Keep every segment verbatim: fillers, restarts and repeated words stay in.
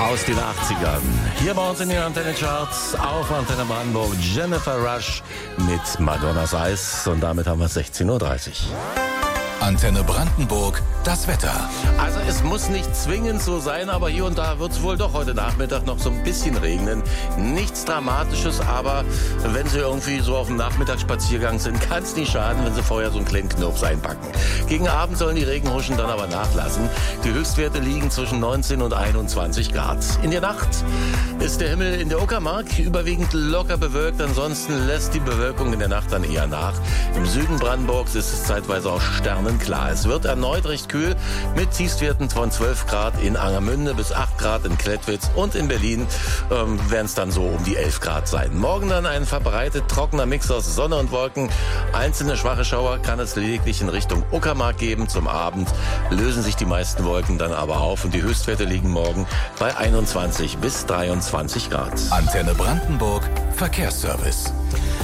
Aus den achtzigern. Hier bei uns in den Antenne Charts auf Antenne Brandenburg Jennifer Rush mit Madonnas Eis. Und damit haben wir sechzehn Uhr dreißig. Antenne Brandenburg, das Wetter. Also es muss nicht zwingend so sein, aber hier und da wird es wohl doch heute Nachmittag noch so ein bisschen regnen. Nichts Dramatisches, aber wenn Sie irgendwie so auf dem Nachmittagsspaziergang sind, kann es nicht schaden, wenn Sie vorher so einen kleinen Knirps einpacken. Gegen Abend sollen die Regenhuschen dann aber nachlassen. Die Höchstwerte liegen zwischen neunzehn und einundzwanzig Grad. In der Nacht ist der Himmel in der Uckermark überwiegend locker bewölkt. Ansonsten lässt die Bewölkung in der Nacht dann eher nach. Im Süden Brandenburgs ist es zeitweise auch sterneklar. Es wird erneut recht kühl mit Tiefstwerten von zwölf Grad in Angermünde bis acht Grad in Klettwitz und in Berlin ähm, werden es dann so um die elf Grad sein. Morgen dann ein verbreitet trockener Mix aus Sonne und Wolken. Einzelne schwache Schauer kann es lediglich in Richtung Uckermark geben. Zum Abend lösen sich die meisten Wolken dann aber auf und die Höchstwerte liegen morgen bei einundzwanzig bis dreiundzwanzig Grad. Antenne Brandenburg, Verkehrsservice.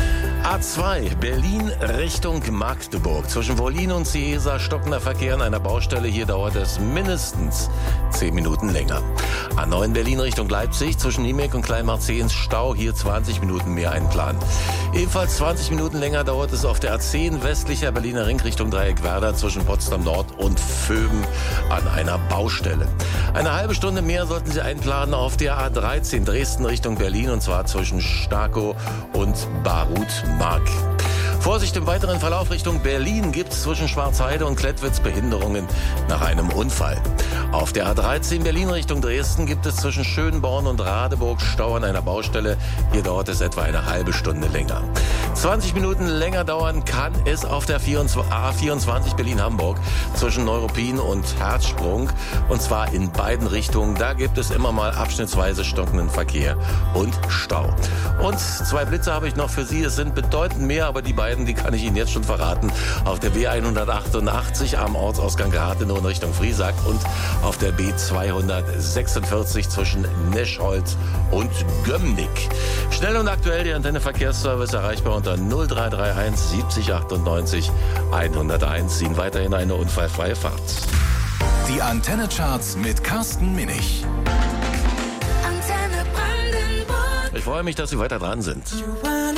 A zwei, Berlin Richtung Magdeburg. Zwischen Wollin und Ciesa stockender Verkehr an einer Baustelle. Hier dauert es mindestens zehn Minuten länger. A neun, Berlin Richtung Leipzig. Zwischen Niemek und Kleinmarzehns Stau. Hier zwanzig Minuten mehr einplanen. Ebenfalls zwanzig Minuten länger dauert es auf der A zehn westlicher Berliner Ring Richtung Dreieckwerder zwischen Potsdam Nord und Vöben an einer Baustelle. Eine halbe Stunde mehr sollten Sie einplanen auf der A dreizehn Dresden Richtung Berlin und zwar zwischen Starkow und Barut Mark. Vorsicht im weiteren Verlauf Richtung Berlin gibt es zwischen Schwarzheide und Klettwitz Behinderungen nach einem Unfall. Auf der A dreizehn Berlin Richtung Dresden gibt es zwischen Schönborn und Radeburg Stau an einer Baustelle. Hier dauert es etwa eine halbe Stunde länger. zwanzig Minuten länger dauern kann es auf der A vierundzwanzig Berlin-Hamburg zwischen Neuruppin und Herzsprung und zwar in beiden Richtungen. Da gibt es immer mal abschnittsweise stockenden Verkehr und Stau. Und zwei Blitze habe ich noch für Sie. Es sind bedeutend mehr, aber die beiden, die kann ich Ihnen jetzt schon verraten. Auf der B hundertachtundachtzig am Ortsausgang Rathenow in Richtung Friesack und auf der B zweihundertsechsundvierzig zwischen Neschholz und Gömmnick. Schnell und aktuell die Antenne Verkehrsservice erreichbar unter null drei drei eins siebzig achtundneunzig hunderteins. Ihnen weiterhin eine unfallfreie Fahrt. Die Antenne Charts mit Carsten Minich. Ich freue mich, dass Sie weiter dran sind.